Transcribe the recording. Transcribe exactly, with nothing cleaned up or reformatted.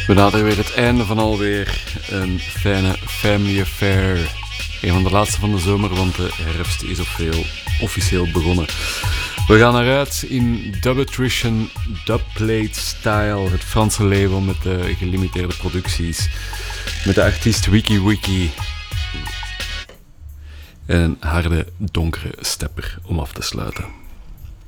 We naderen weer het einde van alweer een fijne family affair. Een van de laatste van de zomer, want de herfst is officieel, officieel begonnen. We gaan eruit in Dubbitrition Dubplate Style, het Franse label met de gelimiteerde producties. Met de artiest Wiki Wiki. En een harde, donkere stepper om af te sluiten.